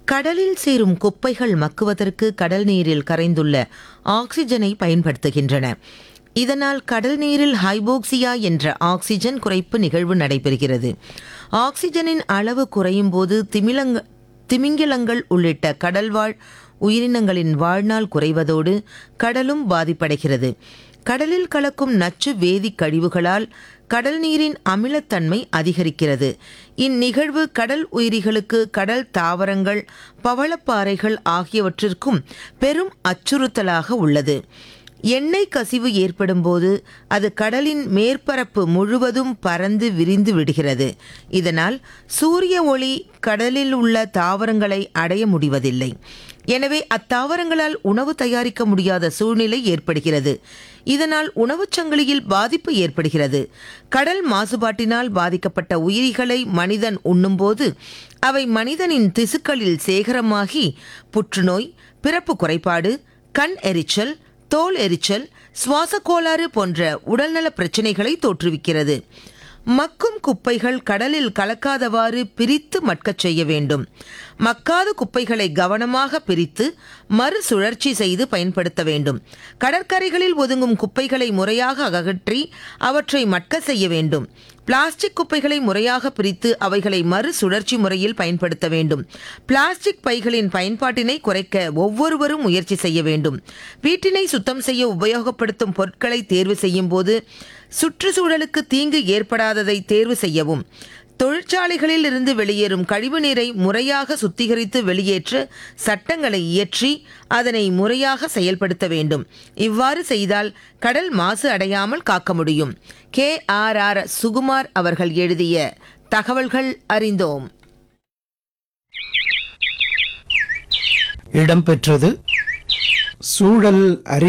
கடலில் சேரும் குப்பைகள் மக்குவதற்கு கடல் நீரில் கரைந்துள்ள ஆக்சிஜனை பயன்படுத்துகின்றன. இதனால் கடல் நீரில் ஹைபோக்சியா என்ற ஆக்சிஜன் குறைப்பு நிகழ்வு நடைபெறுகிறது. ஆக்சிஜனின் அளவு குறையும் போது திமிங்கிலங்கள் உள்ளிட்ட கடல்வாழ் உயிரினங்களின் வாழ்நாள் குறைவதோடு கடலும் பாதிப்படைகிறது. கடலில் கலக்கும் நச்சு வேதி கழிவுகளால் கடல் நீரின் அமிலத்தன்மை அதிகரிக்கிறது. இந்நிகழ்வு கடல் உயிரிகளுக்கு, கடல் தாவரங்கள், பவளப்பாறைகள் ஆகியவற்றிற்கும் பெரும் அச்சுறுத்தலாக உள்ளது. எண்ணெய் கசிவு ஏற்படும் போது அது கடலின் மேற்பரப்பு முழுவதும் பறந்து விரிந்து விடுகிறது. இதனால் சூரிய ஒளி கடலில் உள்ள தாவரங்களை அடைய முடிவதில்லை. எனவே அத்தாவரங்களால் உணவு தயாரிக்க முடியாத சூழ்நிலை ஏற்படுகிறது. இதனால் உணவுச் சங்கிலியில் பாதிப்பு ஏற்படுகிறது. கடல் மாசுபாட்டினால் பாதிக்கப்பட்ட உயிரிகளை மனிதன் உண்ணும்போது அவை மனிதனின் திசுக்களில் சேகரமாகி புற்றுநோய், பிறப்பு குறைபாடு, கண் எரிச்சல், தோல் எரிச்சல், சுவாச கோளாறு போன்ற உடல்நல பிரச்சினைகளை தோற்றுவிக்கிறது. மக்கும் குப்பைகள் கடலில் கலக்காதவாறு பிரித்து மட்கச் செய்ய வேண்டும். மக்காத குப்பைகளை கவனமாக பிரித்து மறுசுழற்சி செய்து பயன்படுத்த வேண்டும். கடற்கரைகளில் ஒதுங்கும் குப்பைகளை முறையாக அகற்றி அவற்றை மட்க செய்ய வேண்டும். பிளாஸ்டிக் குப்பைகளை முறையாக பிரித்து அவைகளை மறுசுழற்சி முறையில் பயன்படுத்த வேண்டும். பிளாஸ்டிக் பைகளின் பயன்பாட்டினை குறைக்க ஒவ்வொருவரும் முயற்சி செய்ய வேண்டும். வீட்டினை சுத்தம் செய்ய உபயோகப்படுத்தும் பொருட்களை தேர்வு செய்யும் போது சுற்றுச்சூழலுக்கு தீங்கு ஏற்படாததை தேர்வு செய்யவும். தொழிற்சாலைகளில் இருந்து வெளியேறும் கழிவு நீரை முறையாக சுத்திகரித்து வெளியேற்ற சட்டங்களை இயற்றி அதனை முறையாக செயல்படுத்த வேண்டும். இவ்வாறு செய்தால் கடல் மாசு அடையாமல் காக்க முடியும். KRR சுகுமார் அவர்கள் எழுதிய தகவல்கள் அறிந்தோம். இடம்பெற்றது சூழல்